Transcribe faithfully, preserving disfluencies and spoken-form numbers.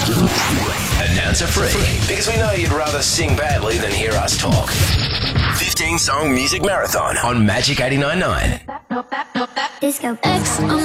Announcer free, because we know you'd rather sing badly than hear us talk. fifteen song music marathon on Magic eighty-nine point nine. Disco X on